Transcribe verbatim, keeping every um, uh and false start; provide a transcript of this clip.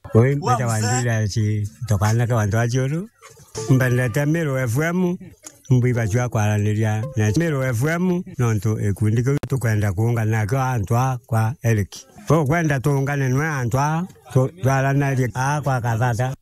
Oi mbeta wandila chi tokana ka wandu ajuru. Mbelete Miro F M mbiba jwa kwa lilia na Miro F M nonto ekundiko tukwenda kuunga na kwa antwa kwa Eliki. Kwa kwenda tuungane nwe antwa twala na kwa kadhata